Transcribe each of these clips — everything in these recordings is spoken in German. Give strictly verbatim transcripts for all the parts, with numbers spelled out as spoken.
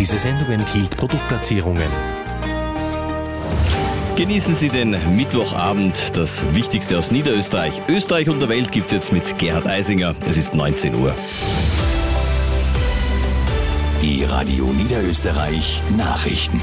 Diese Sendung enthielt Produktplatzierungen. Genießen Sie den Mittwochabend, das Wichtigste aus Niederösterreich. Österreich und der Welt gibt es jetzt mit Gerhard Eisinger. Es ist neunzehn Uhr. Die Radio Niederösterreich Nachrichten.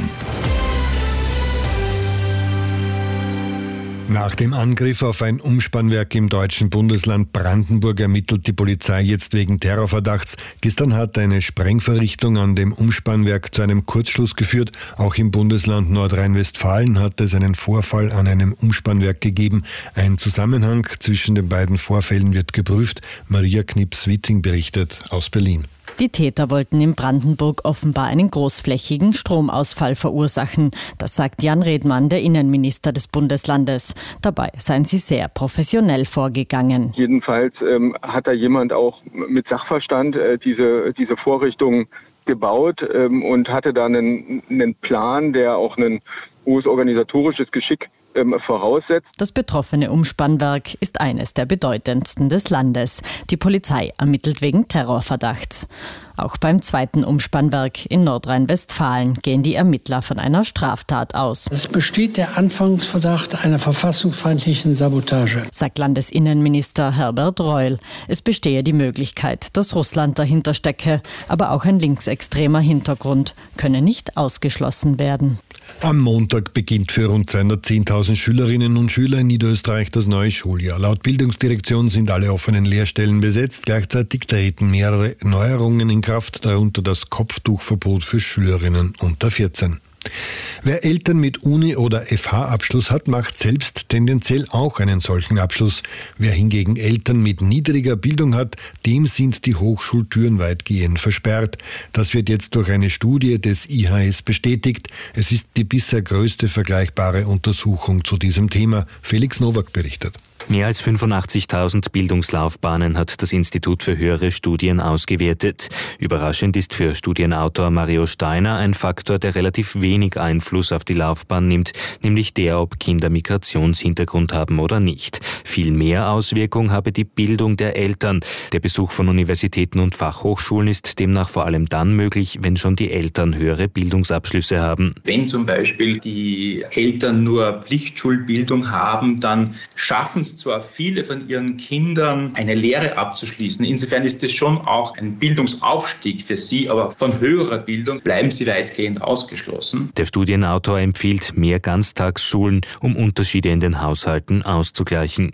Nach dem Angriff auf ein Umspannwerk im deutschen Bundesland Brandenburg ermittelt die Polizei jetzt wegen Terrorverdachts. Gestern hat eine Sprengverrichtung an dem Umspannwerk zu einem Kurzschluss geführt. Auch im Bundesland Nordrhein-Westfalen hat es einen Vorfall an einem Umspannwerk gegeben. Ein Zusammenhang zwischen den beiden Vorfällen wird geprüft. Maria Knips-Witting berichtet aus Berlin. Die Täter wollten in Brandenburg offenbar einen großflächigen Stromausfall verursachen. Das sagt Jan Redmann, der Innenminister des Bundeslandes. Dabei seien sie sehr professionell vorgegangen. Jedenfalls ähm, hat da jemand auch mit Sachverstand äh, diese, diese Vorrichtung gebaut ähm, und hatte da einen, einen Plan, der auch ein hohes organisatorisches Geschick voraussetzt. Das betroffene Umspannwerk ist eines der bedeutendsten des Landes. Die Polizei ermittelt wegen Terrorverdachts. Auch beim zweiten Umspannwerk in Nordrhein-Westfalen gehen die Ermittler von einer Straftat aus. Es besteht der Anfangsverdacht einer verfassungsfeindlichen Sabotage, sagt Landesinnenminister Herbert Reul. Es bestehe die Möglichkeit, dass Russland dahinter stecke, aber auch ein linksextremer Hintergrund könne nicht ausgeschlossen werden. Am Montag beginnt für rund zweihundertzehntausend Schülerinnen und Schüler in Niederösterreich das neue Schuljahr. Laut Bildungsdirektion sind alle offenen Lehrstellen besetzt. Gleichzeitig treten mehrere Neuerungen in Kraft, darunter das Kopftuchverbot für Schülerinnen unter vierzehn. Wer Eltern mit Uni- oder F H-Abschluss hat, macht selbst tendenziell auch einen solchen Abschluss. Wer hingegen Eltern mit niedriger Bildung hat, dem sind die Hochschultüren weitgehend versperrt. Das wird jetzt durch eine Studie des I H S bestätigt. Es ist die bisher größte vergleichbare Untersuchung zu diesem Thema. Felix Nowak berichtet. Mehr als fünfundachtzigtausend Bildungslaufbahnen hat das Institut für höhere Studien ausgewertet. Überraschend ist für Studienautor Mario Steiner ein Faktor, der relativ wenig Einfluss auf die Laufbahn nimmt, nämlich der, ob Kinder Migrationshintergrund haben oder nicht. Viel mehr Auswirkung habe die Bildung der Eltern. Der Besuch von Universitäten und Fachhochschulen ist demnach vor allem dann möglich, wenn schon die Eltern höhere Bildungsabschlüsse haben. Wenn zum Beispiel die Eltern nur Pflichtschulbildung haben, dann schaffen es zwar viele von ihren Kindern, eine Lehre abzuschließen. Insofern ist es schon auch ein Bildungsaufstieg für sie, aber von höherer Bildung bleiben sie weitgehend ausgeschlossen. Der Studienautor empfiehlt mehr Ganztagsschulen, um Unterschiede in den Haushalten auszugleichen.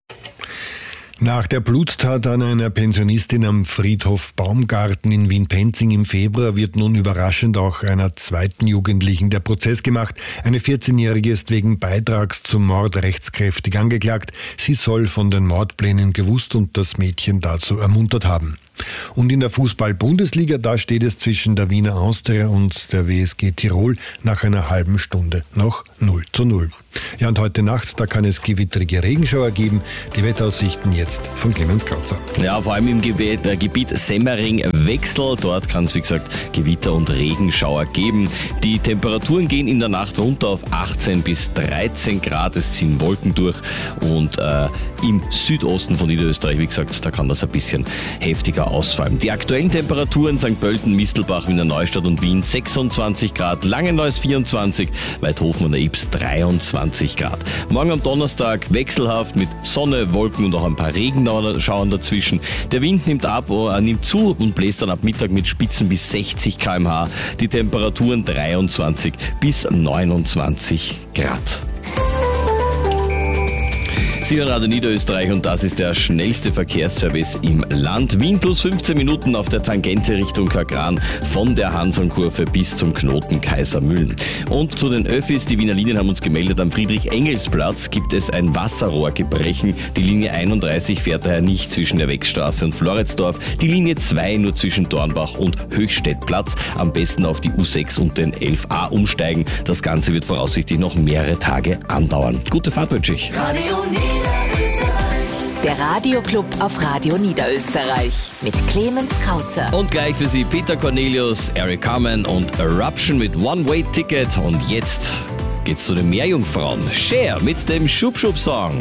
Nach der Bluttat an einer Pensionistin am Friedhof Baumgarten in Wien-Penzing im Februar wird nun überraschend auch einer zweiten Jugendlichen der Prozess gemacht. Eine vierzehnjährige ist wegen Beitrags zum Mord rechtskräftig angeklagt. Sie soll von den Mordplänen gewusst und das Mädchen dazu ermuntert haben. Und in der Fußball-Bundesliga, da steht es zwischen der Wiener Austria und der W S G Tirol nach einer halben Stunde noch null zu null. Ja, und heute Nacht, da kann es gewitterige Regenschauer geben. Die Wetteraussichten jetzt von Clemens Krauzer. Ja, vor allem im Gebiet, äh, Gebiet Semmering-Wechsel. Dort kann es, wie gesagt, Gewitter und Regenschauer geben. Die Temperaturen gehen in der Nacht runter auf achtzehn bis dreizehn Grad. Es ziehen Wolken durch und äh, im Südosten von Niederösterreich, wie gesagt, da kann das ein bisschen heftiger ausfallen. Die aktuellen Temperaturen Sankt Pölten, Mistelbach, Wiener Neustadt und Wien sechsundzwanzig Grad, Langenlois vierundzwanzig, Weidhofen und der Ybbs dreiundzwanzig Grad. Morgen am Donnerstag wechselhaft mit Sonne, Wolken und auch ein paar Regenschauern dazwischen. Der Wind nimmt ab, äh, nimmt zu und bläst dann ab Mittag mit Spitzen bis sechzig Kilometer pro Stunde. Die Temperaturen dreiundzwanzig bis neunundzwanzig Grad. Sie hören Radio Niederösterreich und das ist der schnellste Verkehrsservice im Land. Wien plus fünfzehn Minuten auf der Tangente Richtung Kagran von der Hansonkurve bis zum Knoten Kaisermühlen. Und zu den Öffis, die Wiener Linien haben uns gemeldet, am Friedrich-Engels-Platz gibt es ein Wasserrohrgebrechen. Die Linie einunddreißig fährt daher nicht zwischen der Wechstraße und Floridsdorf. Die Linie zwei nur zwischen Dornbach und Höchstädtplatz. Am besten auf die U sechs und den elf a umsteigen. Das Ganze wird voraussichtlich noch mehrere Tage andauern. Gute Fahrt wünsche ich. Der Radioclub auf Radio Niederösterreich mit Clemens Krauzer. Und gleich für Sie Peter Cornelius, Eric Carmen und Eruption mit One-Way-Ticket. Und jetzt geht's zu den Meerjungfrauen. Cher mit dem Schub-Schub-Song.